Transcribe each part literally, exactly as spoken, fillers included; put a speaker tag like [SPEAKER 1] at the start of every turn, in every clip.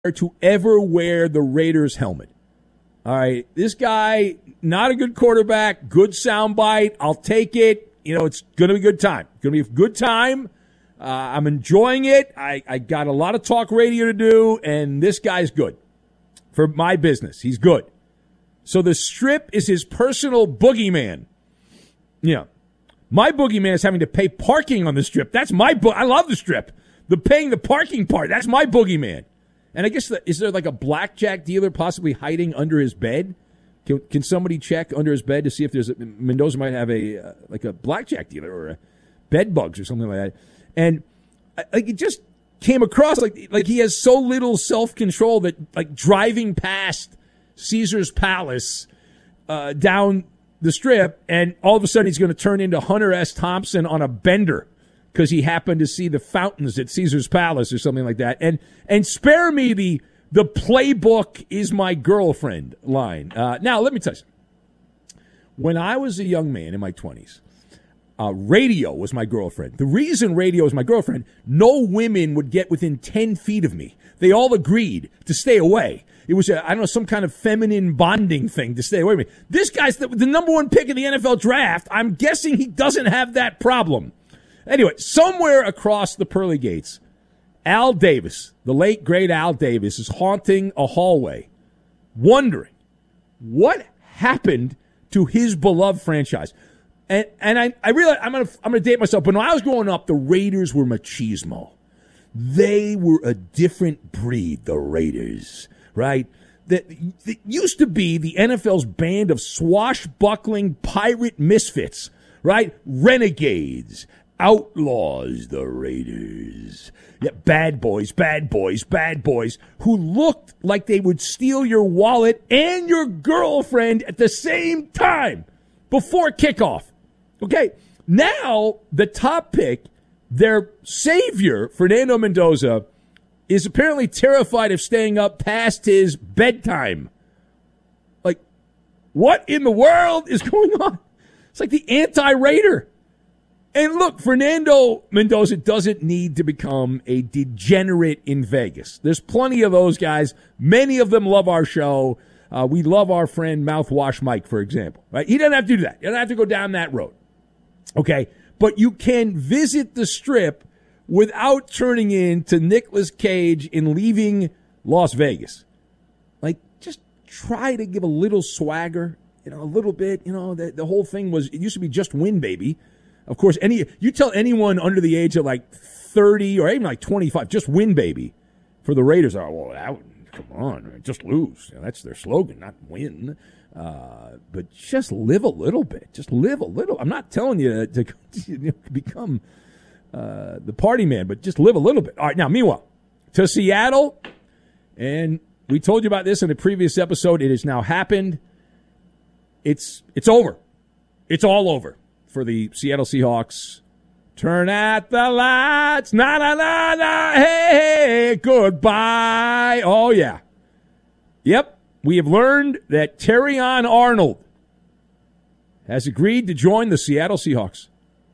[SPEAKER 1] to ever wear the Raiders helmet. All right, this guy, not a good quarterback, good soundbite. I'll take it. You know, it's going to be a good time. It's going to be a good time. Uh, I'm enjoying it. I, I got a lot of talk radio to do, and this guy's good for my business. He's good. So the Strip is his personal boogeyman. Yeah. My boogeyman is having to pay parking on the Strip. That's my book. I love the Strip. The paying the parking part, that's my boogeyman. And I guess, the, is there like a blackjack dealer possibly hiding under his bed? Can, can somebody check under his bed to see if there's a, Mendoza might have a uh, like a blackjack dealer or a bed bugs or something like that. And like it just came across like like he has so little self-control that like driving past Caesar's Palace uh, down the Strip, and all of a sudden he's going to turn into Hunter S. Thompson on a bender because he happened to see the fountains at Caesar's Palace or something like that. And and spare me the the playbook is my girlfriend line. Uh, now, let me tell you something. When I was a young man in my twenties, uh, radio was my girlfriend. The reason radio was my girlfriend, no women would get within ten feet of me. They all agreed to stay away. It was, a, I don't know, some kind of feminine bonding thing to stay away from me. This guy's the, the number one pick in the N F L draft. I'm guessing he doesn't have that problem. Anyway, somewhere across the pearly gates, Al Davis, the late, great Al Davis, is haunting a hallway, wondering what happened to his beloved franchise. And and I, I realize I'm gonna I'm gonna date myself, but when I was growing up, the Raiders were machismo. They were a different breed, the Raiders, right? That, that used to be the N F L's band of swashbuckling pirate misfits, right? Renegades. Outlaws, the Raiders. Yeah, bad boys, bad boys, bad boys who looked like they would steal your wallet and your girlfriend at the same time before kickoff. Okay, now the top pick, their savior, Fernando Mendoza, is apparently terrified of staying up past his bedtime. Like, what in the world is going on? It's like the anti-Raider. And look, Fernando Mendoza doesn't need to become a degenerate in Vegas. There's plenty of those guys. Many of them love our show. Uh, we love our friend Mouthwash Mike, for example. Right? He doesn't have to do that. He doesn't have to go down that road. Okay? But you can visit the Strip without turning into Nicolas Cage and leaving Las Vegas. Like, just try to give a little swagger, you know, a little bit. You know, the, the whole thing was, it used to be just win, baby. Of course, any you tell anyone under the age of like thirty or even like twenty-five, just win, baby, for the Raiders. Oh, well, that, come on, just lose. You know, that's their slogan, not win. Uh, but just live a little bit. Just live a little. I'm not telling you to, to you know, become uh, the party man, but just live a little bit. All right, now, meanwhile, to Seattle, and we told you about this in a previous episode. It has now happened. It's it's over. It's all over. For the Seattle Seahawks. Turn out the lights. Na, na, na, na. Hey, hey, goodbye. Oh, yeah. Yep. We have learned that Terrion Arnold has agreed to join the Seattle Seahawks.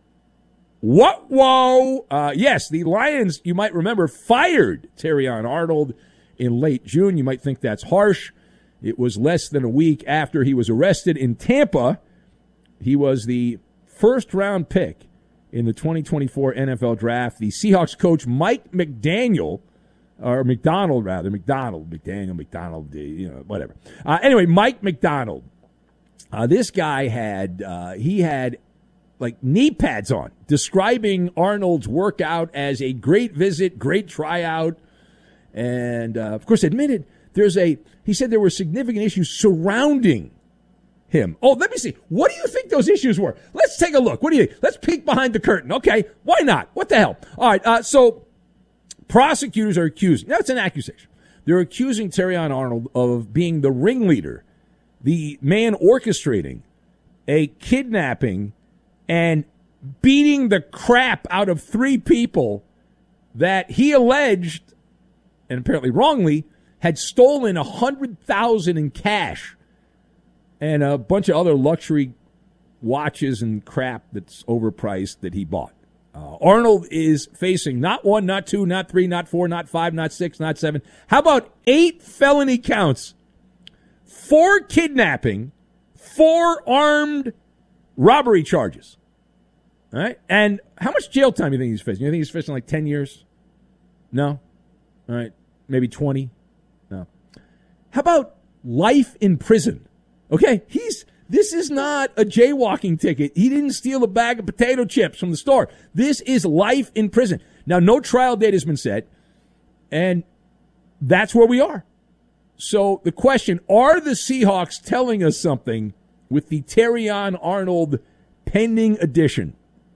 [SPEAKER 1] What? Whoa. Uh, yes, the Lions, you might remember, fired Terrion Arnold in late June. You might think that's harsh. It was less than a week after he was arrested in Tampa. He was the first-round pick in the twenty twenty-four N F L Draft. The Seahawks coach Mike McDaniel, or McDonald rather, McDonald, McDaniel, McDonald, you know, whatever. Uh, anyway, Mike McDonald. Uh, this guy had uh, he had like knee pads on, describing Arnold's workout as a great visit, great tryout, and uh, of course admitted there's a. He said there were significant issues surrounding him. Oh, let me see. What do you think those issues were? Let's take a look. What do you think? Let's peek behind the curtain. Okay, why not? What the hell? All right, uh, so prosecutors are accusing. That's an accusation. They're accusing Terrion Arnold of being the ringleader, the man orchestrating a kidnapping and beating the crap out of three people that he alleged, and apparently wrongly, had stolen one hundred thousand dollars in cash and a bunch of other luxury watches and crap that's overpriced that he bought. Uh, Arnold is facing not one, not two, not three, not four, not five, not six, not seven. How about eight felony counts? Four kidnapping, four armed robbery charges. All right? And how much jail time do you think he's facing? You think he's facing like ten years? No? All right. Maybe twenty? No. How about life in prison? Okay, he's this is not a jaywalking ticket. He didn't steal a bag of potato chips from the store. This is life in prison. Now, no trial date has been set, and that's where we are. So the question, are the Seahawks telling us something with the Terrion Arnold pending addition?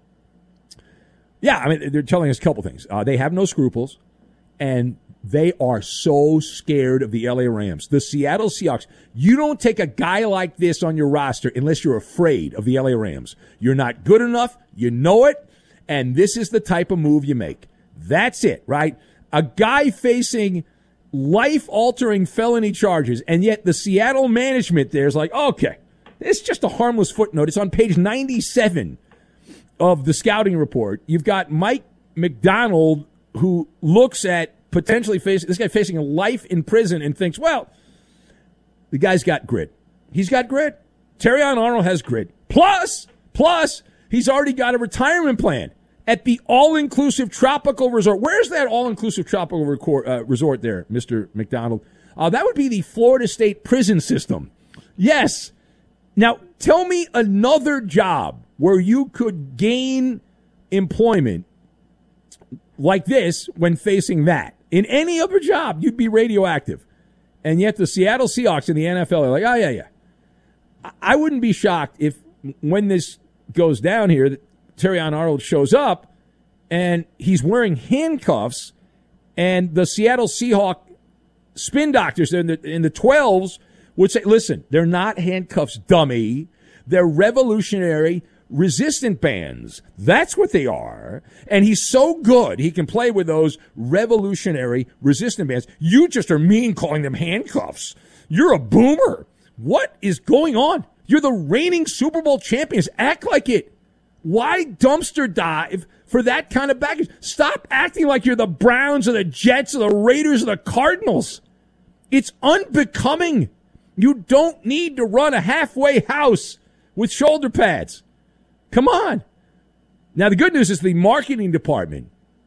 [SPEAKER 1] Yeah, I mean, they're telling us a couple things. Uh, they have no scruples, and they are so scared of the L A Rams. The Seattle Seahawks, you don't take a guy like this on your roster unless you're afraid of the L A Rams. You're not good enough, you know it, and this is the type of move you make. That's it, right? A guy facing life-altering felony charges, and yet the Seattle management there is like, okay, it's just a harmless footnote. It's on page ninety-seven of the scouting report. You've got Mike McDonald, who looks at potentially facing this guy facing a life in prison and thinks, well, the guy's got grit. He's got grit. Terrion Arnold has grit. Plus, plus, he's already got a retirement plan at the all-inclusive tropical resort. Where's that all-inclusive tropical record, uh, resort there, Mister McDonald? Uh, that would be the Florida State prison system. Yes. Now, tell me another job where you could gain employment like this when facing that. In any other job, you'd be radioactive. And yet the Seattle Seahawks in the N F L are like, oh, yeah, yeah. I wouldn't be shocked if when this goes down here, that Terrion Arnold shows up and he's wearing handcuffs, and the Seattle Seahawk spin doctors in the, in the twelves would say, listen, they're not handcuffs, dummy. They're revolutionary resistant bands. That's what they are. And he's so good, he can play with those revolutionary resistant bands. You just are mean calling them handcuffs. You're a boomer. What is going on? You're the reigning Super Bowl champions. Act like it. Why dumpster dive for that kind of baggage? Stop acting like you're the Browns or the Jets or the Raiders or the Cardinals. It's unbecoming. You don't need to run a halfway house with shoulder pads. Come on. Now, the good news is the marketing department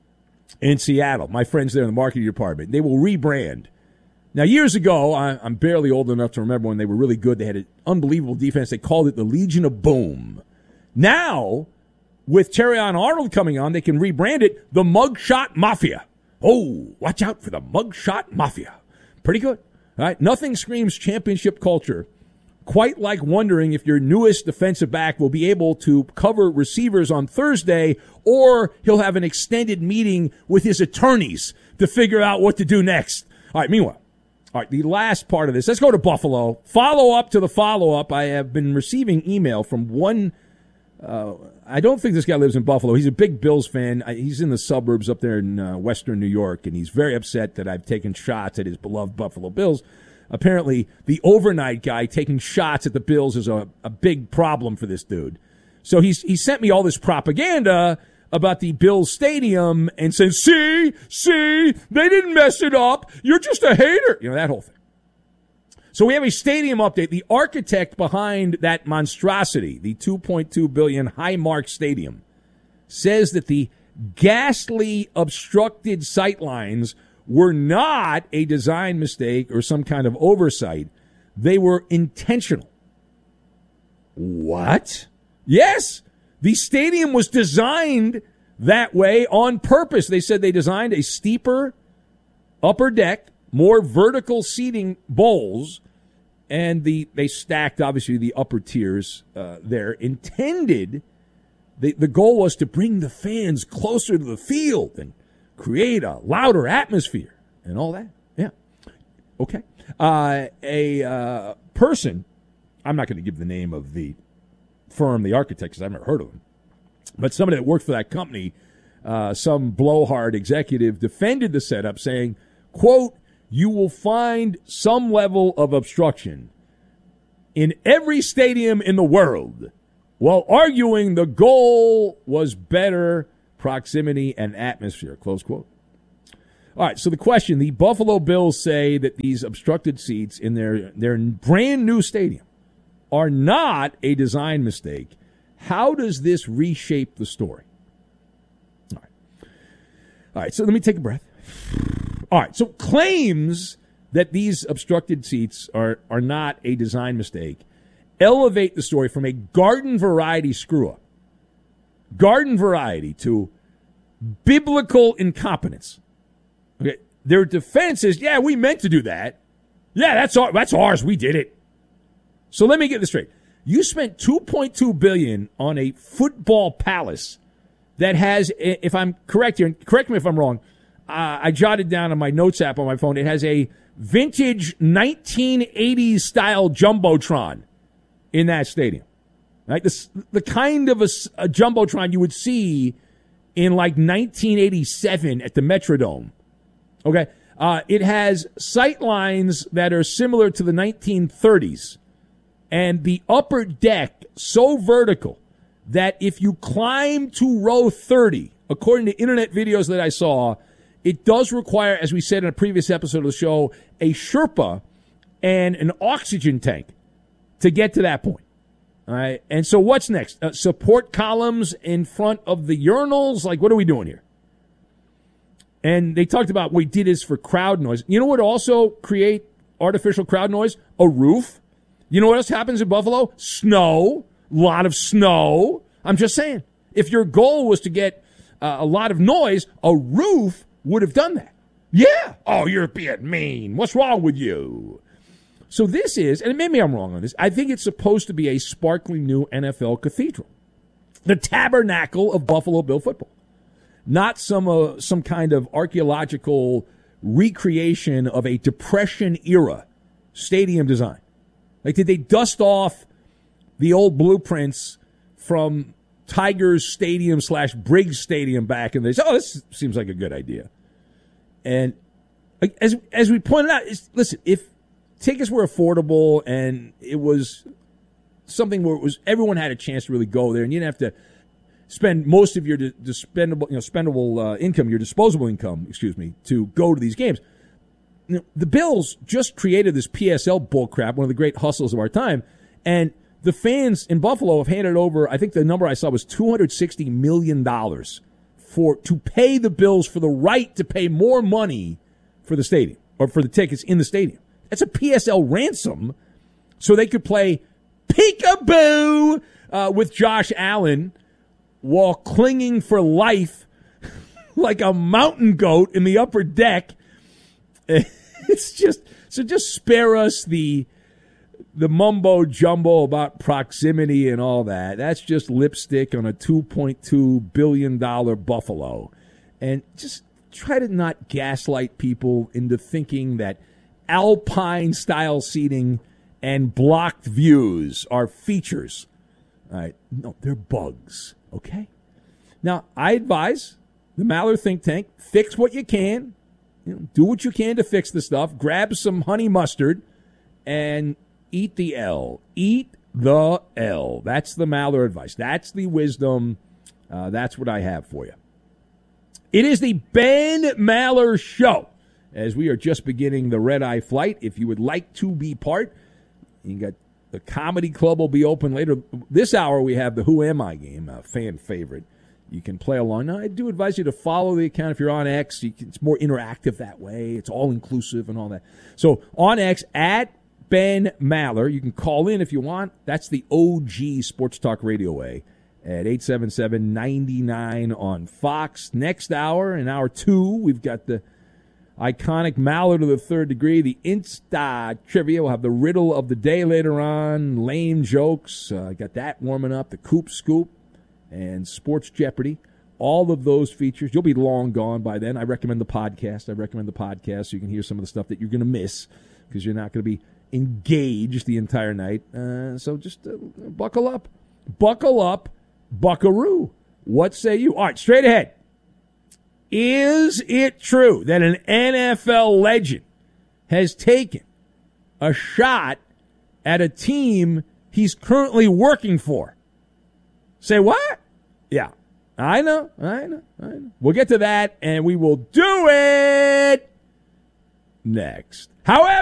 [SPEAKER 1] in Seattle, my friends there in the marketing department, they will rebrand. Now, years ago, I, I'm barely old enough to remember when they were really good. They had an unbelievable defense. They called it the Legion of Boom. Now, with Terrion Arnold coming on, they can rebrand it the Mugshot Mafia. Oh, watch out for the Mugshot Mafia. Pretty good. All right? Nothing screams championship culture quite like wondering if your newest defensive back will be able to cover receivers on Thursday, or he'll have an extended meeting with his attorneys to figure out what to do next. All right, meanwhile, all right, the last part of this, let's go to Buffalo. Follow up to the follow-up. I have been receiving email from one, uh, I don't think this guy lives in Buffalo. He's a big Bills fan. He's in the suburbs up there in uh, western New York, and he's very upset that I've taken shots at his beloved Buffalo Bills. Apparently, the overnight guy taking shots at the Bills is a, a big problem for this dude. So he's he sent me all this propaganda about the Bills stadium and said, see, see, they didn't mess it up. You're just a hater. You know, that whole thing. So we have a stadium update. The architect behind that monstrosity, the two point two billion dollars Highmark Stadium, says that the ghastly obstructed sightlines were not a design mistake or some kind of oversight. They were intentional. What? Yes. The stadium was designed that way on purpose. They said they designed a steeper upper deck, more vertical seating bowls, and the they stacked, obviously, the upper tiers uh, there. Intended, the, the goal was to bring the fans closer to the field and create a louder atmosphere and all that. Yeah. Okay. Uh, a uh, person, I'm not going to give the name of the firm, the architect, because I've never heard of them, but somebody that worked for that company, uh, some blowhard executive, defended the setup saying, quote, you will find some level of obstruction in every stadium in the world, while arguing the goal was better proximity and atmosphere, close quote. All right, so the question, the Buffalo Bills say that these obstructed seats in their, their brand new stadium are not a design mistake. How does this reshape the story? All right. All right, so let me take a breath. All right, so claims that these obstructed seats are, are not a design mistake elevate the story from a garden variety screw-up, garden variety, to biblical incompetence. Okay, their defense is, yeah, we meant to do that. Yeah, that's our, that's ours. We did it. So let me get this straight. You spent two point two billion dollars on a football palace that has, if I'm correct here, correct me if I'm wrong, uh, I jotted down on my notes app on my phone, it has a vintage nineteen eighties style Jumbotron in that stadium. Right? This, the kind of a, a Jumbotron you would see in like nineteen eighty-seven at the Metrodome. Okay? Uh, it has sight lines that are similar to the nineteen thirties. And the upper deck so vertical that if you climb to row thirty, according to internet videos that I saw, it does require, as we said in a previous episode of the show, a Sherpa and an oxygen tank to get to that point. All right. And so what's next? Uh, support columns in front of the urinals? Like, what are we doing here? And they talked about we did this for crowd noise. You know what also create artificial crowd noise? A roof. You know what else happens in Buffalo? Snow. A lot of snow. I'm just saying. If your goal was to get uh, a lot of noise, a roof would have done that. Yeah. Oh, you're being mean. What's wrong with you? So this is, and maybe I'm wrong on this, I think it's supposed to be a sparkling new N F L cathedral. The tabernacle of Buffalo Bill football. Not some uh, some kind of archaeological recreation of a Depression-era stadium design. Like, did they dust off the old blueprints from Tigers Stadium slash Briggs Stadium back, and they said, oh, this seems like a good idea. And as as we pointed out, it's, listen, if tickets were affordable and it was something where it was everyone had a chance to really go there, and you didn't have to spend most of your dispendable, you know, spendable uh, income, your disposable income, excuse me, to go to these games. You know, the Bills just created this P S L bullcrap, one of the great hustles of our time, and the fans in Buffalo have handed over, I think the number I saw was two hundred sixty million dollars for to pay the Bills for the right to pay more money for the stadium, or for the tickets in the stadium. That's a P S L ransom so they could play peekaboo uh, with Josh Allen while clinging for life like a mountain goat in the upper deck. It's just, so just spare us the the mumbo jumbo about proximity and all that. That's just lipstick on a two point two billion dollars Buffalo. And just try to not gaslight people into thinking that Alpine-style seating and blocked views are features. All right. No, they're bugs, okay? Now, I advise the Maller think tank, fix what you can. You know, do what you can to fix the stuff. Grab some honey mustard and eat the L. Eat the L. That's the Maller advice. That's the wisdom. Uh, that's what I have for you. It is the Ben Maller Show. As we are just beginning the red-eye flight, if you would like to be part, you got the Comedy Club will be open later. This hour we have the Who Am I game, a fan favorite. You can play along. Now, I do advise you to follow the account if you're on X. You can, it's more interactive that way. It's all-inclusive and all that. So on X, at Ben Maller, you can call in if you want. That's the O G Sports Talk Radio way at eight seven seven, nine nine on Fox. Next hour, in hour two, we've got the iconic Maller to the third degree, the Insta trivia. We'll have the riddle of the day later on, lame jokes. Uh, got that warming up, the Coop Scoop, and Sports Jeopardy. All of those features. You'll be long gone by then. I recommend the podcast. I recommend the podcast so you can hear some of the stuff that you're going to miss because you're not going to be engaged the entire night. Uh, so just uh, buckle up. Buckle up, buckaroo. What say you? All right, straight ahead. Is it true that an N F L legend has taken a shot at a team he's currently working for? Say what? Yeah. I know, I know, I know. We'll get to that, and we will do it next. However,